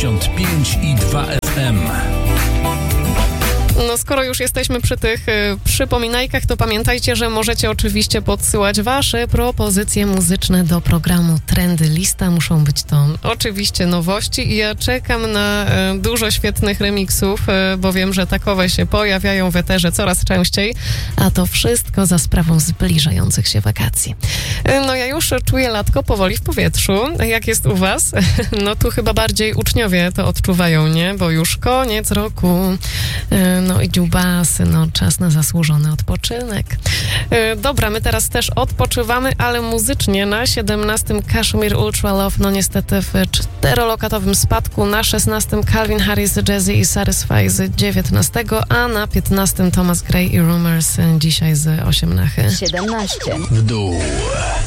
95,2 FM. No skoro już jesteśmy przy tych przypominajkach, to pamiętajcie, że możecie oczywiście podsyłać wasze propozycje muzyczne do programu Trendy Lista. Muszą być to oczywiście nowości i ja czekam na dużo świetnych remixów, bo wiem, że takowe się pojawiają w eterze coraz częściej, a to wszystko za sprawą zbliżających się wakacji. No ja już czuję latko powoli w powietrzu. Jak jest u was? No tu chyba bardziej uczniowie to odczuwają, nie? Bo już koniec roku. No i dziubasy, no czas na zasłużony odpoczynek. Dobra, my teraz też odpoczywamy, ale muzycznie na 17 Kashmir Ultra Love, no niestety w 4-lokatowym spadku, na 16 Calvin Harris, Jazzy i Satisfy z 19, a na 15 Thomas Gray i Rumors dzisiaj z 18. 17. W dół.